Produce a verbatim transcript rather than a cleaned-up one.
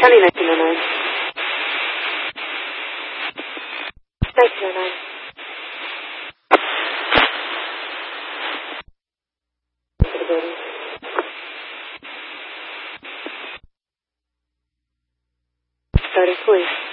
Sunny nineteen oh nine. nineteen oh nine. To the building. Starting police.